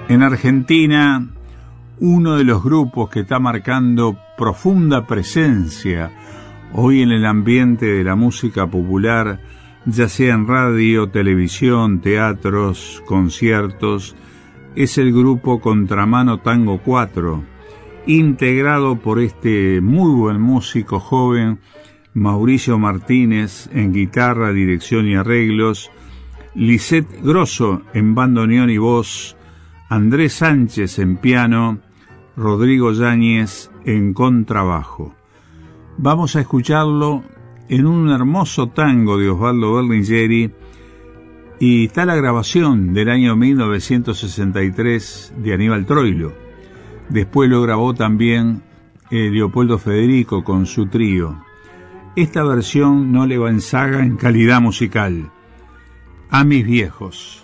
En Argentina, uno de los grupos que está marcando profunda presencia hoy en el ambiente de la música popular, ya sea en radio, televisión, teatros, conciertos, es el grupo Contramano Tango 4, integrado por este muy buen músico joven, Mauricio Martínez, en guitarra, dirección y arreglos, Lisette Grosso en bandoneón y voz, Andrés Sánchez en piano, Rodrigo Yáñez en contrabajo. Vamos a escucharlo en un hermoso tango de Osvaldo Berlingeri, y está la grabación del año 1963 de Aníbal Troilo. Después lo grabó también Leopoldo Federico con su trío. Esta versión no le va en saga en calidad musical. A mis viejos.